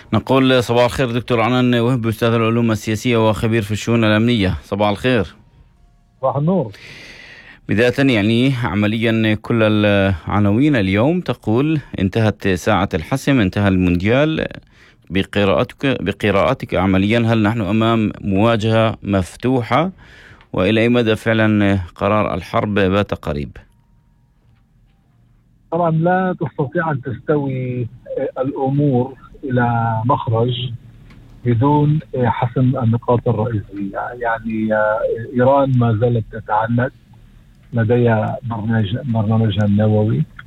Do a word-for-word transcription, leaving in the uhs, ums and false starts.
نقول صباح الخير دكتور عنان وهب، أستاذ العلوم السياسية وخبير في الشؤون الأمنية. صباح الخير. صباح النور. بداية يعني عمليا كل العناوين اليوم تقول انتهت ساعة الحسم، انتهى المونديال. بقراءتك بقراءتك عمليا هل نحن أمام مواجهة مفتوحة، وإلى أي مدى فعلا قرار الحرب بات قريب؟ طبعا لا تستطيع أن تستوي الأمور إلى مخرج بدون حسم النقاط الرئيسية. يعني إيران ما زالت تتعند، لديها برنامج برنامجها النووي،